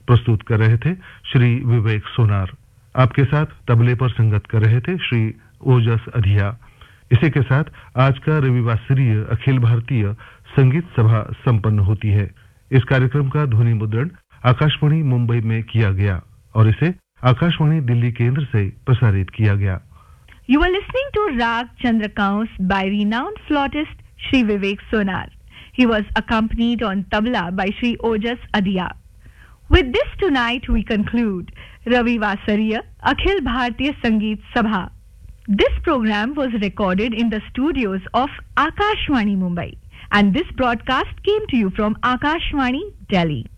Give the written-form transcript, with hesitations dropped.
प्रस्तुत कर रहे थे श्री विवेक सोनार। आपके साथ तबले पर संगत कर रहे थे श्री ओजस अधिया। इसी के साथ आज का रविवासरीय अखिल भारतीय संगीत सभा संपन्न होती है। इस कार्यक्रम का ध्वनि मुद्रण आकाशवाणी मुंबई में किया गया और इसे आकाशवाणी दिल्ली केंद्र से प्रसारित किया गया। You are listening to Rag Chandrakaus by renowned flautist Shri Vivek Sonar. He was accompanied on tabla by Shri Ojas Adiya. With this tonight we conclude Ravi Vasariya Akhil Bharatiya Sangeet Sabha. This program was recorded in the studios of Akashvani Mumbai and this broadcast came to you from Akashvani Delhi.